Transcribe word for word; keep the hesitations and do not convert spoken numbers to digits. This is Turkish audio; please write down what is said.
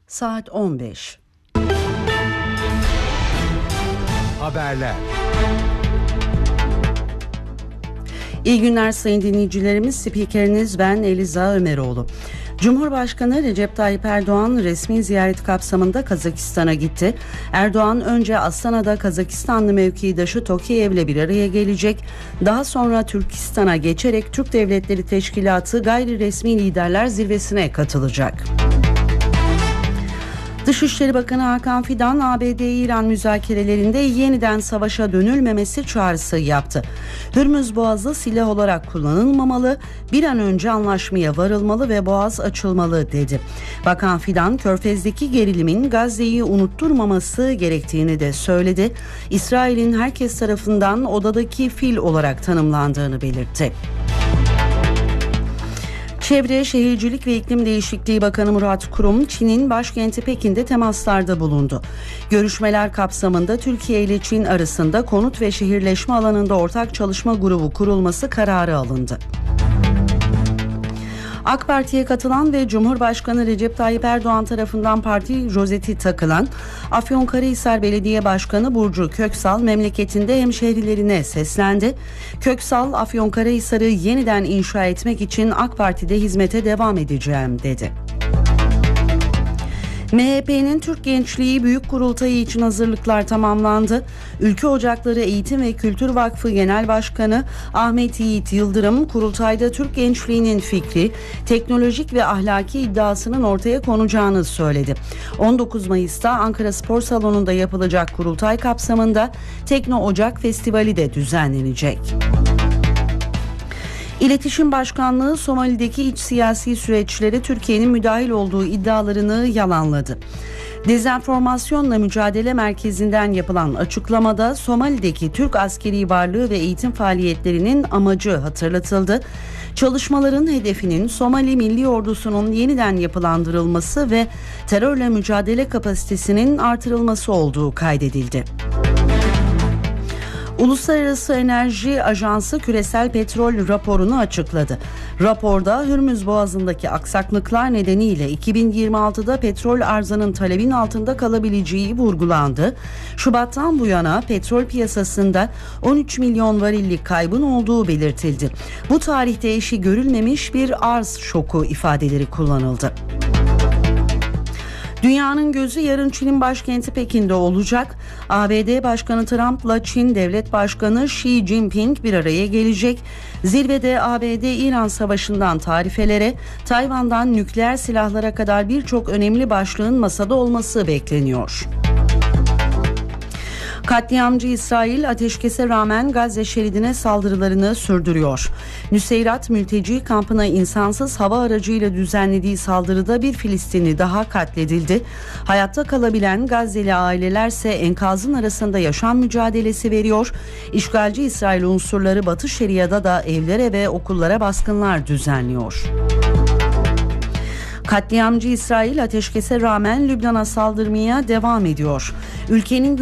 Saat on beş. Haberler. İyi günler sayın dinleyicilerimiz. Spikeriniz ben Eliza Ömeroğlu. Cumhurbaşkanı Recep Tayyip Erdoğan resmi ziyaret kapsamında Kazakistan'a gitti. Erdoğan önce Astana'da Kazakistanlı mevkidaşı Tokayev'le bir araya gelecek. Daha sonra Türkistan'a geçerek Türk Devletleri Teşkilatı Gayri Resmi Liderler Zirvesi'ne katılacak. Dışişleri Bakanı Hakan Fidan, A B D-İran müzakerelerinde yeniden savaşa dönülmemesi çağrısı yaptı. Hürmüz Boğazı silah olarak kullanılmamalı, bir an önce anlaşmaya varılmalı ve boğaz açılmalı dedi. Bakan Fidan, Körfez'deki gerilimin Gazze'yi unutturmaması gerektiğini de söyledi. İsrail'in herkes tarafından odadaki fil olarak tanımlandığını belirtti. Çevre, Şehircilik ve İklim Değişikliği Bakanı Murat Kurum, Çin'in başkenti Pekin'de temaslarda bulundu. Görüşmeler kapsamında Türkiye ile Çin arasında konut ve şehirleşme alanında ortak çalışma grubu kurulması kararı alındı. AK Parti'ye katılan ve Cumhurbaşkanı Recep Tayyip Erdoğan tarafından parti rozeti takılan Afyonkarahisar Belediye Başkanı Burcu Köksal memleketinde hemşehrilerine seslendi. Köksal, Afyonkarahisar'ı yeniden inşa etmek için AK Parti'de hizmete devam edeceğim dedi. M H P'nin Türk Gençliği Büyük Kurultayı için hazırlıklar tamamlandı. Ülke Ocakları Eğitim ve Kültür Vakfı Genel Başkanı Ahmet Yiğit Yıldırım, kurultayda Türk gençliğinin fikri, teknolojik ve ahlaki iddiasının ortaya konacağını söyledi. on dokuz Mayıs'ta Ankara Spor Salonu'nda yapılacak kurultay kapsamında Tekno Ocak Festivali de düzenlenecek. İletişim Başkanlığı Somali'deki iç siyasi süreçlere Türkiye'nin müdahil olduğu iddialarını yalanladı. Dezenformasyonla Mücadele Merkezi'nden yapılan açıklamada Somali'deki Türk askeri varlığı ve eğitim faaliyetlerinin amacı hatırlatıldı. Çalışmaların hedefinin Somali Milli Ordusu'nun yeniden yapılandırılması ve terörle mücadele kapasitesinin artırılması olduğu kaydedildi. Uluslararası Enerji Ajansı küresel petrol raporunu açıkladı. Raporda Hürmüz Boğazı'ndaki aksaklıklar nedeniyle iki bin yirmi altıda petrol arzının talebin altında kalabileceği vurgulandı. Şubat'tan bu yana petrol piyasasında on üç milyon varillik kaybın olduğu belirtildi. Bu tarihte eşi görülmemiş bir arz şoku ifadeleri kullanıldı. Dünyanın gözü yarın Çin'in başkenti Pekin'de olacak. A B D Başkanı Trump'la Çin Devlet Başkanı Xi Jinping bir araya gelecek. Zirvede A B D-İran savaşından tarifelere, Tayvan'dan nükleer silahlara kadar birçok önemli başlığın masada olması bekleniyor. Katliamcı İsrail ateşkese rağmen Gazze şeridine saldırılarını sürdürüyor. Nuseyrat mülteci kampına insansız hava aracıyla düzenlediği saldırıda bir Filistinli daha katledildi. Hayatta kalabilen Gazze'li ailelerse enkazın arasında yaşam mücadelesi veriyor. İşgalci İsrail unsurları Batı Şeria'da da evlere ve okullara baskınlar düzenliyor. Katliamcı İsrail ateşkese rağmen Lübnan'a saldırmaya devam ediyor. Ülkenin